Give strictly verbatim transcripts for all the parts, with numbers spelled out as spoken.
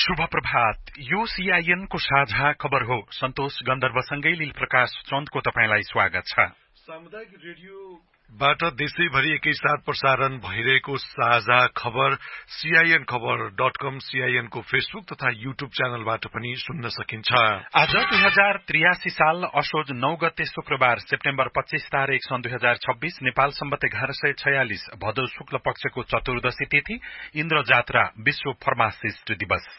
शुभ प्रभात। यो सीआईएन को साझा खबर हो। सन्तोष गन्धर्वसँगै लील प्रकाश चन्दको तपाईलाई स्वागत छ। सामुदायिक रेडियोबाट देशैभरि एकैसाथ प्रसारण भइरहेको साझा खबर सीआईएन खबर डट कम, सीआईएन को फेसबुक तथा युट्युब च्यानलबाट पनि सुन्न सकिन्छ। आज दुई हजार त्रियासी साल असोज नौ गते शुक्रबार सेप्टेम्बर पच्चीस तारिक सन् दुई हजार छब्बीस नेपाल सम्बत एघार सय छयालिस भदौ शुक्ल पक्षको चतुर्दशी तिथि इन्द्र जात्रा विश्व फार्मासिस्ट दिवस।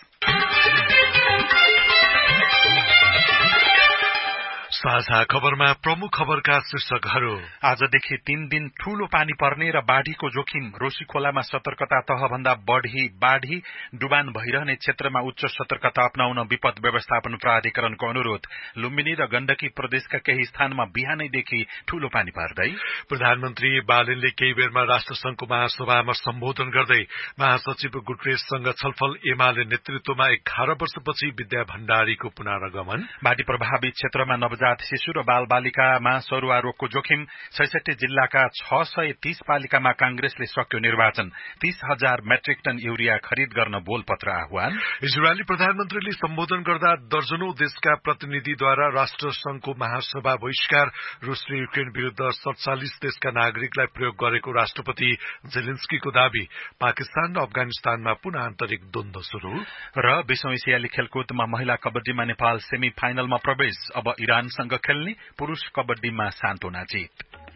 साझा खबरमा प्रमुख खबरका शीर्षकहरू। आजदेखि तीन दिन ठूलो पानी पर्ने र बाढ़ीको जोखिम। रोशी खोलामा सतर्कता तहभन्दा बढ़ी बाढ़ी। डुबान भइरहने क्षेत्रमा उच्च सतर्कता अपनाउन विपद व्यवस्थापन प्राधिकरणको अनुरोध। लुम्बिनी र गण्डकी प्रदेशका केही स्थानमा बिहानैदेखि ठूलो पानी पर्दै। प्रधानमन्त्री बालेनले केही बेरमा राष्ट्रसंघको महासभामा सम्बोधन गर्दै महासचिव गुटरेससँग छलफल। एमाले नेतृत्वमा एघार वर्षपछि विद्या भण्डारीको पुनरागमन। बाढ़ी प्रभावित क्षेत्रमा नवजात शिशु र बाल बालिकामा सरुवा रोगको जोखिम। छैसठी जिल्लाका छ सय तीस पालिकामा कांग्रेसले सक्यो निर्वाचन। तीस हजार मेट्रिक टन युरिया खरिद गर्न बोलपत्र आह्वान। इजरायली प्रधानमन्त्रीले सम्बोधन गर्दा दर्जनौं देशका प्रतिनिधिद्वारा राष्ट्रसंघको महासभा बहिष्कार। रूस र युक्रेन विरूद्ध सड़चालिस देशका नागरिकलाई प्रयोग गरेको राष्ट्रपति जेलेन्स्कीको दावी। पाकिस्तान र अफगानिस्तानमा पुनः आन्तरिक द्वन्द्व शुरू। र विश्व एसियाली खेलकुदमा महिला कबड्डीमा नेपाल सेमी फाइनलमा प्रवेश। अब इरान सँग खेल्ने। पुरुष कबड्डीमा सान्तोना जित।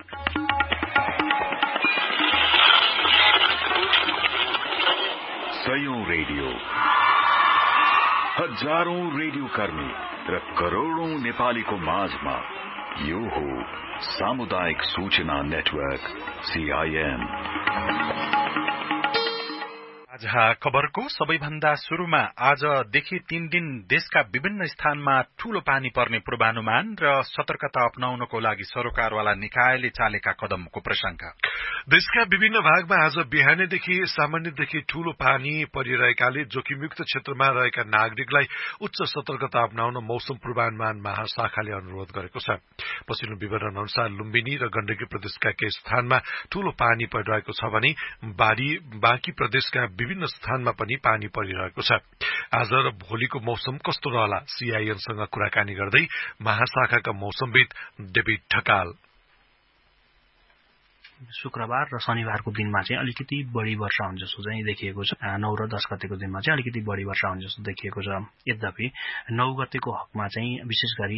सयौं रेडियो, हजारौं रेडियो कर्मी र करोड़ौं नेपालीको माझमा यो हो सामुदायिक सूचना नेटवर्क सीआईएन। साझा खबरको सबैभन्दा शुरूमा आजदेखि तीन दिन देशका विभिन्न स्थानमा ठूलो पानी पर्ने पूर्वानुमान र सतर्कता अपनाउनको लागि सरकारवाला निकायले चालेका कदमको प्रशंसा। देशका विभिन्न भागमा आज बिहानैदेखि सामान्यदेखि ठूलो पानी परिरहेकाले जोखिमयुक्त क्षेत्रमा रहेका नागरिकलाई उच्च सतर्कता अपनाउन मौसम पूर्वानुमान महाशाखाले अनुरोध गरेको छ। पछिल्लो विवरण अनुसार लुम्बिनी र गण्डकी प्रदेशका केही स्थानमा ठूलो पानी परिरहेको छ भने बाढी बाँकी प्रदेशका विभिन्न स्थानमा पनि पानी परिरहेको छ। आज र भोलिको मौसम कस्तो रहला सीआईएनसँग कुराकानी गर्दै महाशाखाका मौसमविद डेभिड ढकाल। शुक्रबार र शनिबारको दिनमा चाहिँ अलिकति बढी वर्षा हुन्छ जस्तो चाहिँ देखिएको छ। नौ र दस गतेको दिनमा चाहिँ अलिकति बढी वर्षा हुन्छ जस्तो देखिएको छ। यद्यपि नौ गतेको हकमा चाहिँ विशेष गरी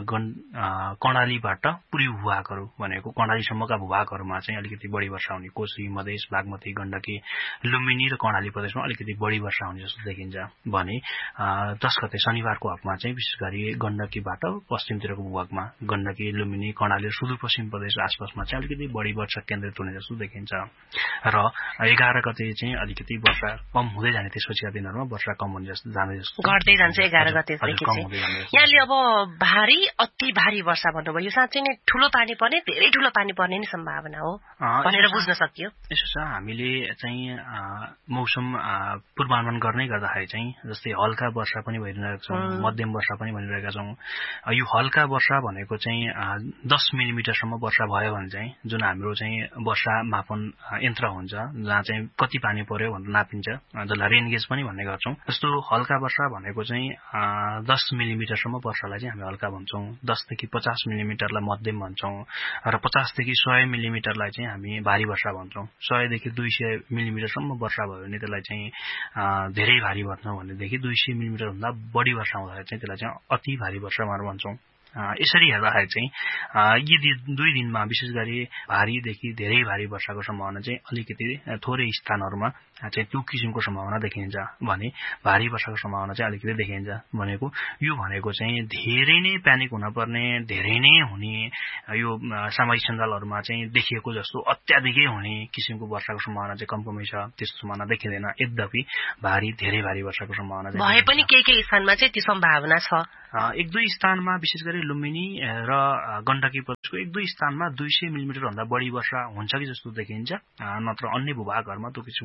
कर्णालीबाट पूर्वी भूभागहरू भनेको कर्णालीसम्मका भूभागहरूमा चाहिँ अलिकति बढी वर्षा हुने। कोशी, मधेस, बागमती, गण्डकी, लुम्बिनी र कर्णाली प्रदेशमा अलिकति बढी वर्षा हुने जस्तो देखिन्छ भने दस गते शनिबारको हकमा चाहिँ विशेष गरी गण्डकीबाट पश्चिमतिरको भूभागमा गण्डकी, लुम्बिनी, कर्णाली र सुदूरपश्चिम प्रदेश आसपासमा चाहिँ अलिकति बढी वर्षा केन्द्रित हुने जस्तो देखिन्छ र एघार गते चाहिँ अलिकति वर्षा कम हुँदै जाने। त्यसपछिका दिनहरूमा वर्षा कम हुने जस्तो जाने जस्तो घट्दै जान्छ। एघार गतेदेखि चाहिँ यहाँले अब भारी अति भारी वर्षा भन्नुभयो। यो साँच्चै नै ठूलो पानी पर्ने, धेरै ठूलो पानी पर्ने नै सम्भावना हो भनेर बुझ्न सकियो। यसो छ, हामीले चाहिँ मौसम पूर्वानुमान गर्नै गर्दाखेरि चाहिँ जस्तै हल्का वर्षा पनि भइरहेका छौँ, मध्यम वर्षा पनि भनिरहेका छौँ। यो हल्का वर्षा भनेको चाहिँ दस मिलिमिटरसम्म वर्षा भयो भने चाहिँ जुन हाम्रो चाहिँ वर्षा मापन यन्त्र हुन्छ जहाँ चाहिँ कति पानी पर्यो भनेर नापिन्छ, जसलाई रेन गेज पनि भन्ने गर्छौं। जस्तो हल्का वर्षा भनेको चाहिँ दस मिलिमिटरसम्म वर्षालाई चाहिँ हामी हल्का भन्छौं। दसदेखि पचास मिलिमिटरलाई मध्यम भन्छौं र पचासदेखि सय मिलिमिटरलाई चाहिँ हामी भारी वर्षा भन्छौं। सयदेखि दुई सय मिलिमिटरसम्म वर्षा भयो भने त्यसलाई चाहिँ धेरै भारी भन्छौं भनेदेखि दुई सय मिलिमिटर भन्दा बढी वर्षा हुँदा चाहिँ त्यसलाई चाहिँ अति भारी वर्षा भन्छौं। यसरी हेर्दाखेरि चाहिँ यी दुई दिनमा विशेष गरी भारीदेखि धेरै भारी वर्षाको सम्भावना चाहिँ अलिकति थोरै स्थानहरूमा चाहिँ त्यो किसिमको सम्भावना देखिन्छ भने भारी वर्षाको सम्भावना चाहिँ अलिकति देखिन्छ। भनेको यो भनेको चाहिँ धेरै नै प्यानिक हुन पर्ने, धेरै नै हुने, यो सामाजिक सञ्जालहरूमा चाहिँ देखिएको जस्तो अत्याधिकै हुने किसिमको वर्षाको सम्भावना चाहिँ कम कमै छ, त्यस्तो सम्भावना देखिँदैन। यद्यपि भारी धेरै भारी वर्षाको सम्भावना चाहिँ भए पनि केही केही स्थानमा चाहिँ त्यो सम्भावना छ। एक दुई स्थानमा विशेष गरी लुम्बिनी र गण्डकी प्रदेशको एक दुई स्थानमा दुई सय मिलिमिटर भन्दा बढी वर्षा हुन्छ कि जस्तो देखिन्छ, नत्र अन्य भूभागहरूमा त्यो किसिमको सम्भावना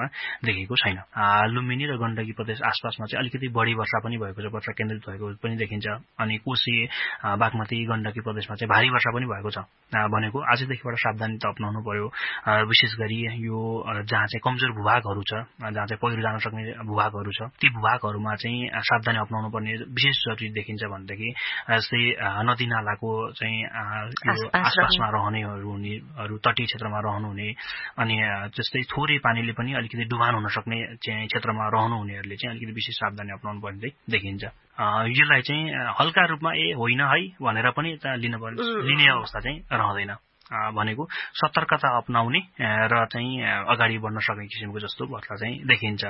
क्षेत्रमा देखिएको छैन। लुम्बिनी र गण्डकी प्रदेश आसपासमा चाहिँ अलिकति बढी वर्षा पनि भएको छ, वर्षा केन्द्रित भएको पनि देखिन्छ। अनि कोशी, बागमती, गण्डकी प्रदेशमा चाहिँ भारी वर्षा पनि भएको छ भनेको आजदेखिबाट सावधानी त अपनाउनु पर्यो। विशेष गरी यो जहाँ चाहिँ कमजोर भूभागहरू छ, जहाँ चाहिँ पहिरो जान सक्ने भूभागहरू छ, ती भूभागहरूमा चाहिँ सावधानी अपनाउनु पर्ने विशेष जरुरी देखिन्छ। भनेदेखि जस्तै नदी नालाको चाहिँ आसपासमा रहनेहरू हुनेहरू, तटीय क्षेत्रमा रहनुहुने, अनि जस्तै थोरै पानीले पनि अलिकति डुबान हुन सक्ने चाहिँ क्षेत्रमा रहनुहुनेहरूले चाहिँ अलिकति विशेष सावधानी अपनाउनु पर्ने देखिन्छ। यसलाई चाहिँ हल्का रूपमा ए होइन है भनेर पनि लिन पर्ने लिने अवस्था चाहिँ रहँदैन। भनेको सतर्कता अपनाउने र चाहिँ अगाडि बढ्न सक्ने किसिमको जस्तो वर्षा चाहिँ देखिन्छ।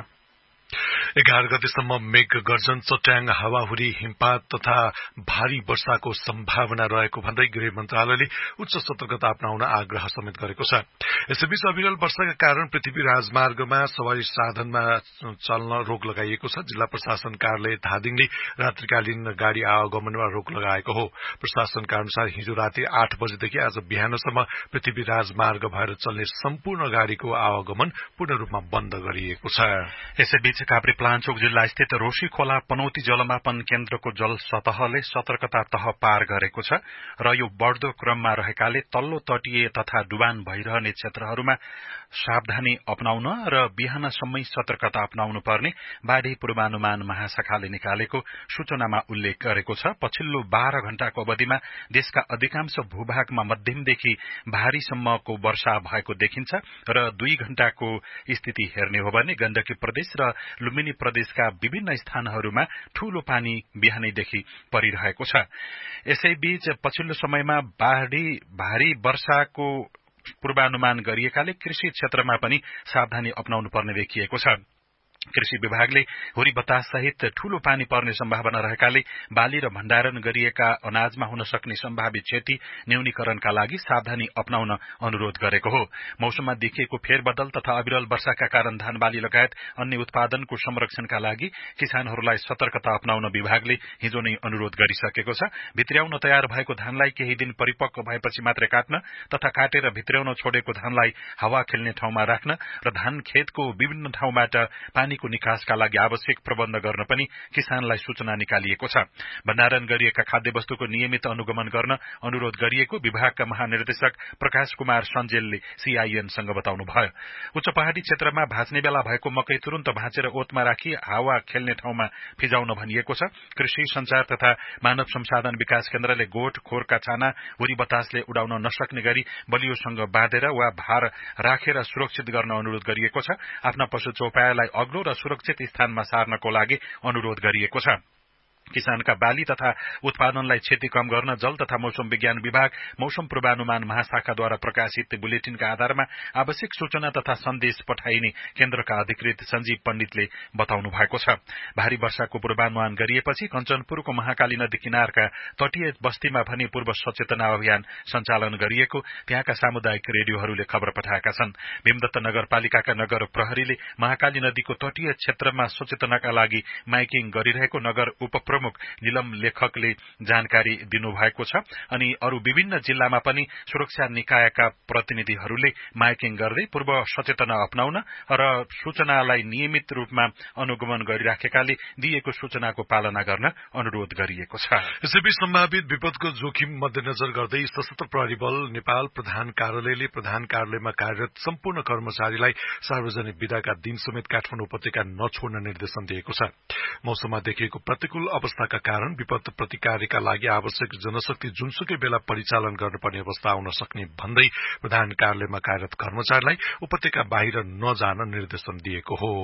एघार गतेसम्म मेघ गर्जन, चट्याङ, हावाहुरी, हिमपात तथा भारी वर्षाको सम्भावना रहेको भन्दै गृह मन्त्रालयले उच्च सतर्कता अपनाउन आग्रह समेत गरेको छ। यसैबीच अविरल वर्षाका कारण पृथ्वी राजमार्गमा सवारी साधनमा चल्न रोक लगाइएको छ। जिल्ला प्रशासन कार्यालय धादिङले रात्रिकालीन गाड़ी आवागमनमा रोक लगाएको हो। प्रशासनका अनुसार हिजो राति आठ बजेदेखि आज बिहानसम्म पृथ्वी राजमार्ग भएर चल्ने सम्पूर्ण गाड़ीको आवागमन पूर्ण रूपमा बन्द गरिएको छ। यसैबीच काभ्रे प्लाञ्चोक जिल्ला स्थित रोशी खोला पनौती जलमापन केन्द्रको जल सतहले सतर्कता तह पार गरेको छ र यो बढ्दो क्रममा रहेकाले तल्लो तटीय तथा डुबान भइरहने क्षेत्रहरूमा सावधानी अपनाउन र बिहानसम्मै सतर्कता अपनाउनु पर्ने बाढ़ी पूर्वानुमान महाशाखाले निकालेको सूचनामा उल्लेख गरेको छ। पछिल्लो बाह्र घण्टाको अवधिमा देशका अधिकांश भूभागमा मध्यमदेखि भारीसम्मको वर्षा भएको देखिन्छ र दुई घण्टाको स्थिति हेर्ने हो भने गण्डकी प्रदेश र लुम्बिनी प्रदेशका विभिन्न स्थानहरूमा ठूलो पानी बिहानैदेखि परिरहेको छ। यसैबीच पछिल्लो समयमा बाढ़ी भारी वर्षाको पूर्वानुमान गरिएकाले कृषि क्षेत्रमा पनि सावधानी अपनाउनु पर्ने देखिएको छ। कृषि विभागले हुरी बतास सहित ठूलो पानी पर्ने सम्भावना रहेकाले बाली र भण्डारण गरिएका अनाजमा हुन सक्ने सम्भावित क्षति न्यूनीकरणका लागि सावधानी अपनाउन अनुरोध गरेको हो। मौसममा देखिएको फेरबदल तथा अविरल वर्षाका कारण धान बाली लगायत अन्य उत्पादनको संरक्षणका लागि किसानहरूलाई सतर्कता अपनाउन विभागले हिजो नै अनुरोध गरिसकेको छ। भित्र्याउन तयार भएको धानलाई केही दिन परिपक्व भएपछि मात्रै काट्न तथा काटेर भित्र्याउन छोडेको धानलाई हावा खेल्ने ठाउँमा राख्न र धान खेतको विभिन्न ठाउँबाट पानी को निकासका लागि आवश्यक प्रबन्ध गर्न पनि किसानलाई सूचना निकालिएको छ। भण्डारण गरिएका खाद्य वस्तुको नियमित अनुगमन गर्न अनुरोध गरिएको विभागका महानिर्देशक प्रकाश कुमार सञ्जेलले सीआईएनसँग बताउनुभयो। उच्च पहाड़ी क्षेत्रमा भाँच्ने बेला भएको मकै तुरन्त भाँचेर ओतमा राखी हावा खेल्ने ठाउँमा फिजाउन भनिएको छ। कृषि संचार तथा मानव संसाधन विकास केन्द्रले गोठ खोरका छाना हुरी बतासले उडाउन नसक्ने गरी बलियोसँग बाँधेर वा भार राखेर सुरक्षित गर्न अनुरोध गरिएको छ। आफ्ना पशु चौपायालाई अग्लो र सुरक्षित स्थानमा सार्नको लागि अनुरोध गरिएको छ। किसानका बाली तथा उत्पादनलाई क्षति कम गर्न जल तथा मौसम विज्ञान विभाग मौसम पूर्वानुमान महाशाखाद्वारा प्रकाशित बुलेटिनका आधारमा आवश्यक सूचना तथा सन्देश पठाइने केन्द्रका अधिकृत सञ्जीव पण्डितले बताउनु भएको छ। भारी वर्षाको पूर्वानुमान गरिएपछि कञ्चनपुरको महाकाली नदी किनारका तटीय बस्तीमा भने पूर्व सचेतना अभियान सञ्चालन गरिएको त्यहाँका सामुदायिक रेडियोहरूले खबर पठाएका छन्। भीमदत्त नगरपालिकाका नगर प्रहरीले महाकाली नदीको तटीय क्षेत्रमा सचेतनाका लागि माइकिङ गरिरहेको नगर उप प्रमुख निलम लेखकले जानकारी दिनुभएको छ। अनि अरू विभिन्न जिल्लामा पनि सुरक्षा निकायका प्रतिनिधिहरूले माइकिङ गर्दै पूर्व सचेतना अपनाउन र सूचनालाई नियमित रूपमा अनुगमन गरिराखेकाले दिएको सूचनाको पालना गर्न अनुरोध गरिएको छ। यसैबीच सम्भावित विपदको जोखिम मध्यनजर गर्दै सशस्त्र प्रहरी बल नेपाल प्रधान कार्यालयले प्रधान कार्यालयमा कार्यरत सम्पूर्ण कर्मचारीलाई सार्वजनिक विदाका दिन समेत काठमाडौँ उपत्यका नछोड्न निर्देशन दिएको छ। मौसममा देखिएको प्रतिकूल अवस्थाका कारण विपद प्रतिकारका लागि आवश्यक जनशक्ति जुनसुकै बेला परिचालन गर्नुपर्ने अवस्था आउन सक्ने भन्दै प्रधान कार्यालयमा कार्यरत कर्मचारीलाई उपत्यका बाहिर नजान निर्देशन दिएको हो।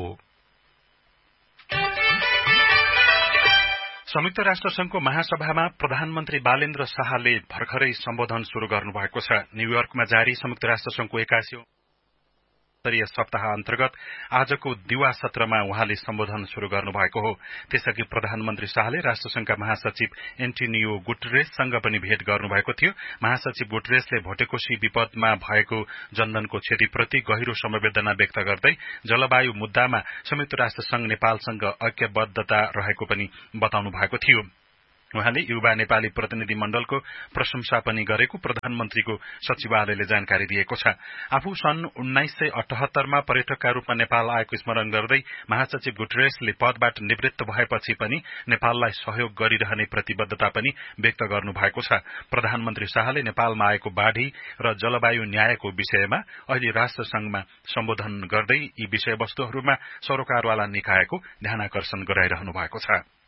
संयुक्त राष्ट्र संघको महासभामा प्रधानमन्त्री बालेन्द्र शाहले भर्खरै सम्बोधन शुरू गर्नुभएको छ। न्यूयोर्कमा जारी संयुक्त राष्ट्र संघको एकासी स्तरीय सप्ताह अन्तर्गत आजको दिवा सत्रमा उहाँले सम्बोधन शुरू गर्नुभएको हो। त्यसअघि प्रधानमन्त्री शाहले राष्ट्रसंघका महासचिव एन्टोनियो गुटेरेससँग पनि भेट गर्नुभएको थियो। महासचिव गुटेरेसले भोटेकोशी विपदमा भएको जनधनको क्षतिप्रति गहिरो संवेदना व्यक्त गर्दै जलवायु मुद्दामा संयुक्त राष्ट्र संघ नेपालसँग ऐक्यबद्धता रहेको पनि बताउनु भएको थियो। उहाँले युवा नेपाली प्रतिनिधि मण्डलको प्रशंसा पनि गरेको प्रधानमन्त्रीको सचिवालयले जानकारी दिएको छ। आफू सन् उन्नाइस सय अठहत्तरमा पर्यटकका रूपमा नेपाल आएको स्मरण गर्दै महासचिव गुटरेसले पदबाट निवृत्त भएपछि पनि नेपाललाई सहयोग गरिरहने प्रतिबद्धता पनि व्यक्त गर्नु भएको छ। प्रधानमन्त्री शाहले नेपालमा आएको बाढ़ी र जलवायु न्यायको विषयमा अहिले राष्ट्र संघमा सम्बोधन गर्दै यी विषयवस्तुहरूमा सरोकारवाला निकायको ध्यानाकर्षण गराइरहनु भएको छ।